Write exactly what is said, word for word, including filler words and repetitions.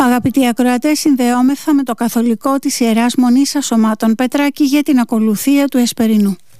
Αγαπητοί ακροατές, συνδεόμεθα με το καθολικό της Ιεράς Μονής Ασωμάτων Πετράκη για την ακολουθία του Εσπερινού.